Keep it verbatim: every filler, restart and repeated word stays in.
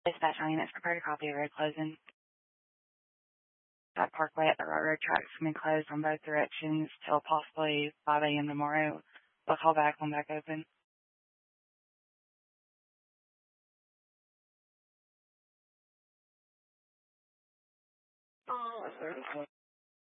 Dispatch on units, prepare to copy a road closing. That parkway at the railroad tracks can be closed on both directions till possibly five a.m. tomorrow. We'll call back when back open. Oh,